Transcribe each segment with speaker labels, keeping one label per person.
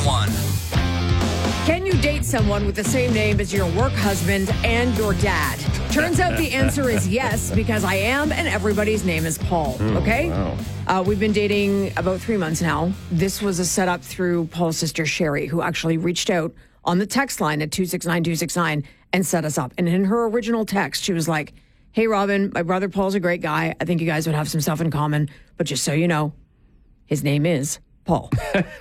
Speaker 1: one.
Speaker 2: Can you date someone with the same name as your work husband and your dad? Turns out the answer is yes, because I am, and everybody's name is Paul. Okay?
Speaker 3: Wow.
Speaker 2: We've been dating about 3 months now. This was a setup through Paul's sister, Sherry, who actually reached out on the text line at 269-269 and set us up. And in her original text, she was like, hey, Robin, my brother Paul's a great guy. I think you guys would have some stuff in common. But just so you know, his name is Paul.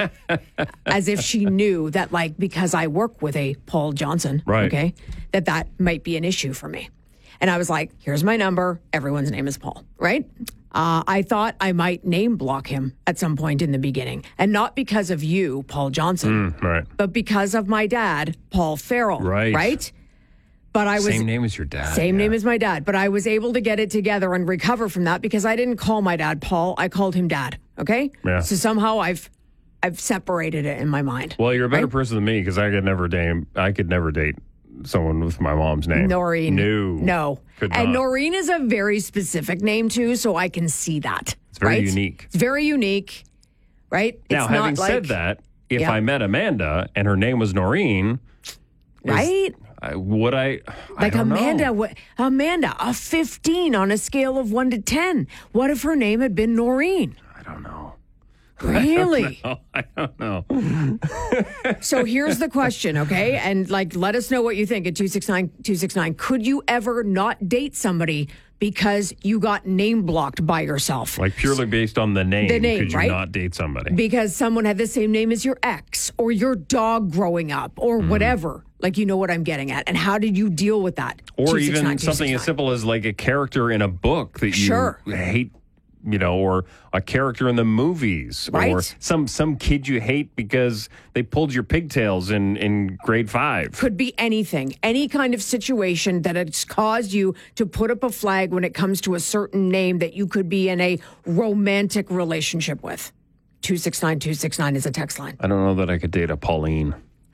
Speaker 2: As if she knew that, like, because I work with a Paul Johnson,
Speaker 3: right,
Speaker 2: okay, that might be an issue for me. And I was like, here's my number. Everyone's name is Paul, right? I thought I might name block him at some point in the beginning. And not because of you, Paul Johnson,
Speaker 3: right,
Speaker 2: but because of my dad, Paul Farrell,
Speaker 3: right?
Speaker 2: But I was
Speaker 3: same name as your dad.
Speaker 2: Same name as my dad. But I was able to get it together and recover from that because I didn't call my dad Paul. I called him Dad. Okay?
Speaker 3: Yeah.
Speaker 2: So somehow I've separated it in my mind.
Speaker 3: Well, you're a better person than me because I could never date someone with my mom's name.
Speaker 2: Noreen.
Speaker 3: No. Could
Speaker 2: And
Speaker 3: not.
Speaker 2: Noreen is a very specific name too, so I can see that.
Speaker 3: It's very
Speaker 2: right?
Speaker 3: unique.
Speaker 2: It's very unique, right?
Speaker 3: Now,
Speaker 2: it's
Speaker 3: having
Speaker 2: not like,
Speaker 3: said that, if
Speaker 2: Yeah.
Speaker 3: I met Amanda and her name was Noreen,
Speaker 2: right?
Speaker 3: Would I?
Speaker 2: Like
Speaker 3: I don't
Speaker 2: Amanda,
Speaker 3: know.
Speaker 2: Amanda, a 15 on a scale of 1 to 10. What if her name had been Noreen?
Speaker 3: I don't know.
Speaker 2: Really?
Speaker 3: I don't know.
Speaker 2: So here's the question, okay? And like, let us know what you think at 269-269. Could you ever not date somebody because you got name blocked by yourself?
Speaker 3: Like purely based on the name,
Speaker 2: The name,
Speaker 3: could you
Speaker 2: right?
Speaker 3: not date somebody?
Speaker 2: Because someone had the same name as your ex or your dog growing up or whatever. Like, you know what I'm getting at. And how did you deal with that?
Speaker 3: Or even
Speaker 2: 269-269.
Speaker 3: something as simple as like a character in a book that you
Speaker 2: Sure.
Speaker 3: hate, or a character in the movies,
Speaker 2: Right.
Speaker 3: or some kid you hate because they pulled your pigtails in grade 5.
Speaker 2: Could be anything, any kind of situation that has caused you to put up a flag when it comes to a certain name that you could be in a romantic relationship with. 269-269 is a text line.
Speaker 3: I don't know that I could date a Pauline.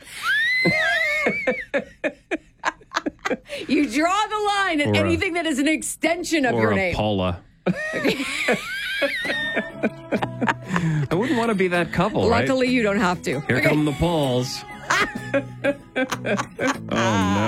Speaker 2: You draw the line at
Speaker 3: Or
Speaker 2: anything that is an extension of
Speaker 3: or
Speaker 2: your
Speaker 3: a
Speaker 2: name.
Speaker 3: Paula. I wouldn't want to be that couple, right?
Speaker 2: Luckily, you don't have to.
Speaker 3: Here come the Pauls. Oh, no.